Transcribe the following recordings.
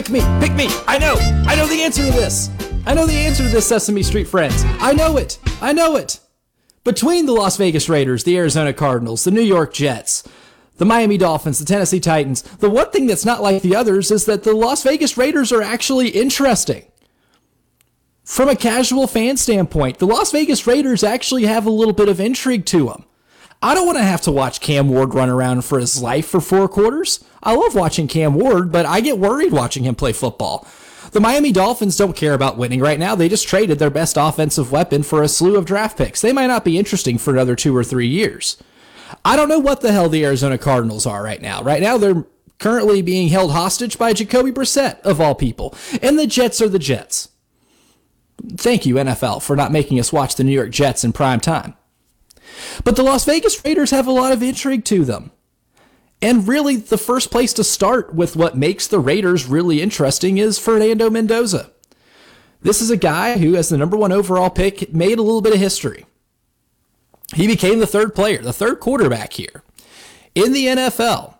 Pick me. I know the answer to this. I know the answer to this, Sesame Street friends. I know it. Between the Las Vegas Raiders, the Arizona Cardinals, the New York Jets, the Miami Dolphins, the Tennessee Titans, the one thing that's not like the others is that the Las Vegas Raiders are actually interesting. From a casual fan standpoint, the Las Vegas Raiders actually have a little bit of intrigue to them. I don't want to have to watch Cam Ward run around for his life for 4 quarters. I love watching Cam Ward, but I get worried watching him play football. The Miami Dolphins don't care about winning right now. They just traded their best offensive weapon for a slew of draft picks. They might not be interesting for another 2 or 3 years. I don't know what the hell the Arizona Cardinals are right now. Right now, they're currently being held hostage by Jacoby Brissett, of all people. And the Jets are the Jets. Thank you, NFL, for not making us watch the New York Jets in prime time. But the Las Vegas Raiders have a lot of intrigue to them. And really, the first place to start with what makes the Raiders really interesting is Fernando Mendoza. This is a guy who, as the number 1 overall pick, made a little bit of history. He became the third quarterback here in the NFL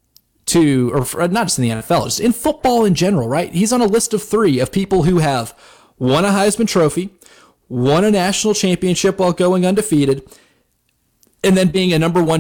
or not just in the NFL, just in football in general, right? He's on a list of 3 of people who have won a Heisman Trophy, won a national championship while going undefeated, and then being a number 1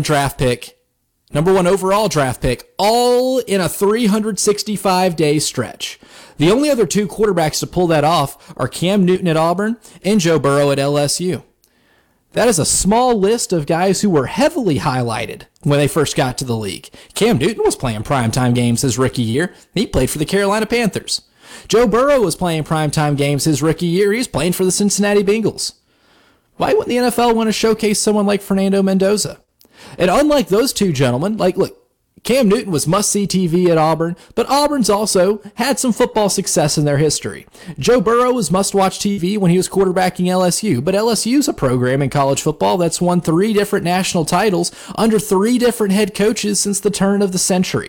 overall draft pick, all in a 365-day stretch. The only other 2 quarterbacks to pull that off are Cam Newton at Auburn and Joe Burrow at LSU. That is a small list of guys who were heavily highlighted when they first got to the league. Cam Newton was playing primetime games his rookie year. He played for the Carolina Panthers. Joe Burrow was playing primetime games his rookie year. He was playing for the Cincinnati Bengals. Why wouldn't the NFL want to showcase someone like Fernando Mendoza? And unlike those 2 gentlemen, look, Cam Newton was must-see TV at Auburn, but Auburn's also had some football success in their history. Joe Burrow was must-watch TV when he was quarterbacking LSU, but LSU's a program in college football that's won 3 different national titles under 3 different head coaches since the turn of the century.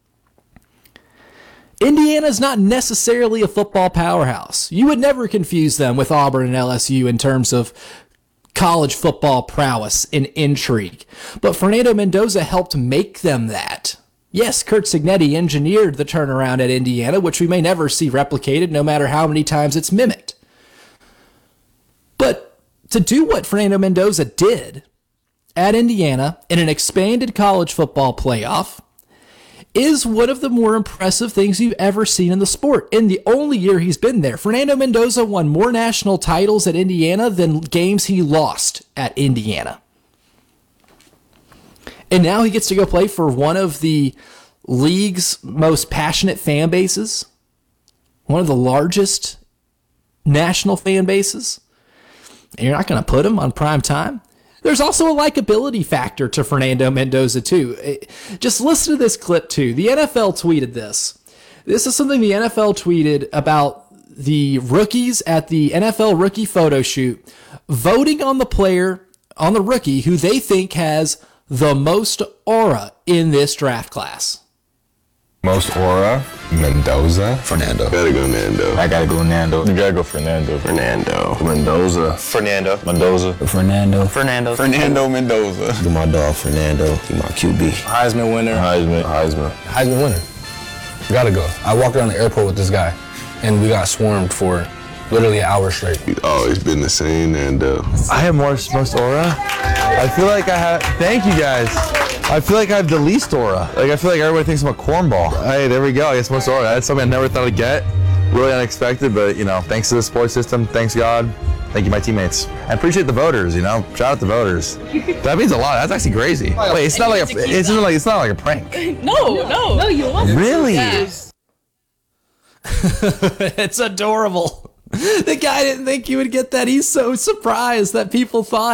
Indiana's not necessarily a football powerhouse. You would never confuse them with Auburn and LSU in terms of college football prowess and intrigue. But Fernando Mendoza helped make them that. Yes, Curt Cignetti engineered the turnaround at Indiana, which we may never see replicated no matter how many times it's mimicked. But to do what Fernando Mendoza did at Indiana in an expanded college football playoff is one of the more impressive things you've ever seen in the sport. In the only year he's been there, Fernando Mendoza won more national titles at Indiana than games he lost at Indiana. And now he gets to go play for one of the league's most passionate fan bases, one of the largest national fan bases. And you're not going to put him on prime time? There's also a likability factor to Fernando Mendoza, too. Just listen to this clip, too. The NFL tweeted this. This is something the NFL tweeted about the rookies at the NFL rookie photo shoot, voting on the rookie who they think has the most aura in this draft class. Most aura, Mendoza. Fernando. Gotta go Nando. I gotta go Nando. You gotta go Fernando. Fernando. Mendoza. Fernando. Mendoza. Fernando. Fernando. Fernando Mendoza. Do my dog Fernando. Do my QB. Heisman winner. Heisman winner. Gotta go. I walked around the airport with this guy, and we got swarmed for literally an hour straight. He's always been the same, Nando. I have most aura. I feel like I have. Thank you guys. I feel like I have the least aura. I feel like everybody thinks I'm a cornball. Hey, there we go. I guess most aura. That's something I never thought I'd get. Really unexpected, but thanks to the sports system, thanks God, thank you my teammates. I appreciate the voters. Shout out to voters. That means a lot. That's actually crazy. Wait, it's not like a prank. No, you want Really? Yes. It's adorable. The guy didn't think he would get that. He's so surprised that people thought